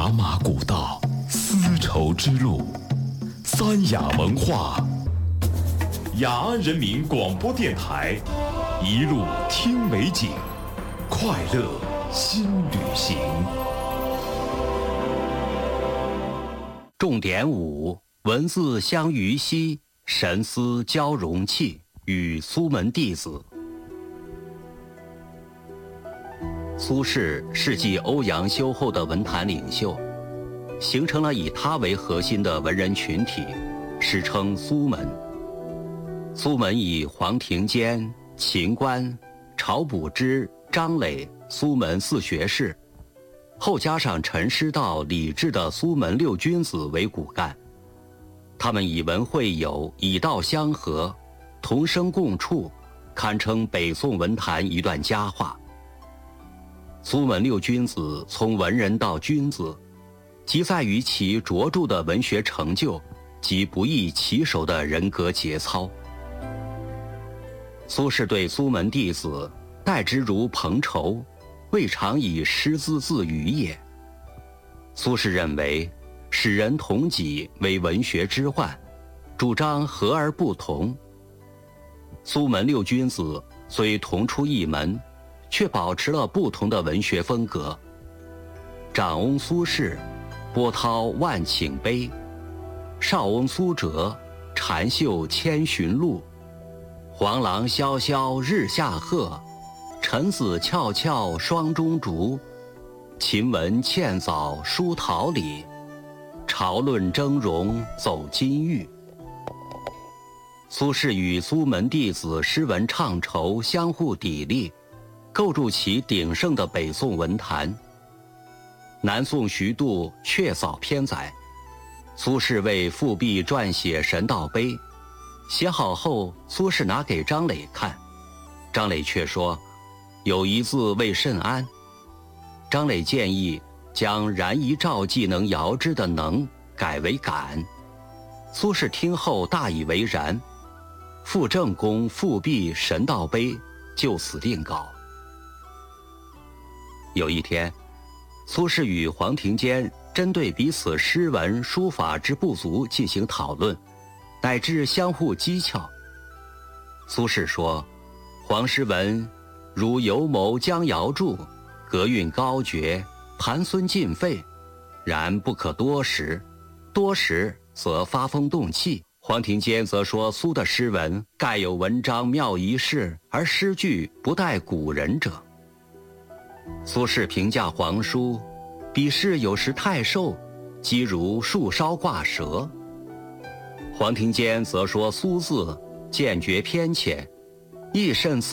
茶马古道，丝绸之路，三雅文化，雅安人民广播电台，一路听美景，快乐新旅行。 重点5：文字相于兮，神思交融气。与苏门弟子。苏轼是继欧阳修后的文坛领袖，形成了以他为核心的文人群体，史称苏门。苏门以黄庭坚、秦观、晁补之、张磊、苏门4学士，后加上陈师道、李治的苏门6君子为骨干。他们以文会友，以道相合，同声共处，堪称北宋文坛一段佳话。苏门6君子从文人到君子，即在于其卓著的文学成就及不易其手的人格节操。苏轼对苏门弟子待之如朋仇，未尝以师资自娱也。苏轼认为使人同己为文学之患，主张和而不同。苏门6君子虽同出一门，却保持了不同的文学风格。长翁苏轼，波涛万顷悲；少翁苏辙，禅秀千寻路。黄狼萧萧日下鹤，臣子翘翘霜中竹。秦文茜早书桃李，朝论峥嵘走金玉。苏轼与苏门弟子诗文唱酬相互砥砺，构筑其鼎盛的北宋文坛。南宋徐度确凿篇载，苏轼为富弼撰写《神道碑》，写好后，苏轼拿给张磊看，张磊却说有一字未甚安。张磊建议将然夷赵既能遥之的能改为敢。苏轼听后大以为然，傅正公复辟《神道碑》，就此定稿。有一天，苏轼与黄庭坚针对彼此诗文书法之不足进行讨论，乃至相互讥诮。苏轼说：“黄诗文如游谋江瑶柱，格韵高绝，盘孙尽废，然不可多识，多识则发风动气。”黄庭坚则说苏的诗文盖有文章妙一事，而诗句不待古人者。苏轼评价黄书，笔势有时太瘦，几如树梢挂蛇。黄庭坚则说苏字渐觉偏浅，亦甚似